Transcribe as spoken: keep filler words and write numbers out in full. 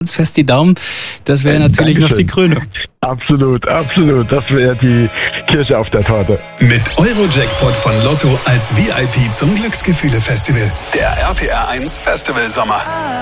Fest die Daumen. Das wäre natürlich Dankeschön. noch die Krönung. Absolut, absolut. Das wäre die Kirsche auf der Torte. Mit Eurojackpot von Lotto als V I P zum Glücksgefühle-Festival. Der R P R eins Festival Sommer.